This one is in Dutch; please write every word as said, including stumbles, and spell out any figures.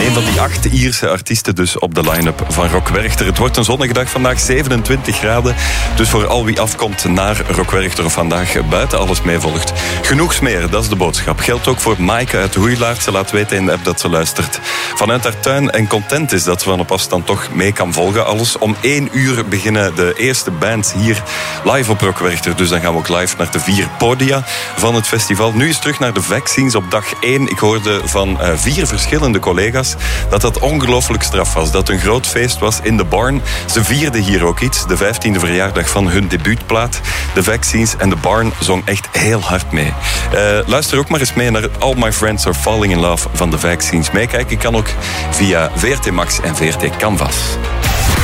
Een van die acht Ierse artiesten dus op de line-up van Rock Werchter. Het wordt een zonnige dag vandaag, zevenentwintig graden. Dus voor al wie afkomt naar Rock Werchter of vandaag buiten alles meevolgt. Genoeg smeren, dat is de boodschap. Geldt ook voor Maaike uit Hoeilaard. Ze laat weten in de app dat ze luistert vanuit haar tuin en content is dat ze van op afstand toch mee kan volgen. Alles om één uur beginnen de eerste bands hier live op Rock Werchter. Dus dan gaan we ook live naar de vier podia van het festival. Nu is terug naar de Vaccines op dag één. Ik hoorde van uh, vier verschillende collega's dat dat ongelooflijk straf was. Dat een groot feest was in de Barn. Ze vierden hier ook iets. De vijftiende verjaardag van hun debuutplaat. De Vaccines en de Barn zong echt heel hard mee. Uh, luister ook maar eens mee naar All My Friends Are Falling In Love van de Vaccines. Meekijken kan ook via V R T Max en V R T Canvas.